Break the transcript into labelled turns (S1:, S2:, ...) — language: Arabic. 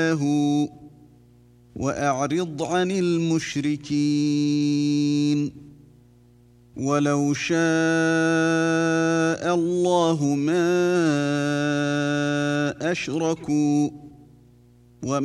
S1: وأعرض عن المشركين ولو شاء الله ما أشركوا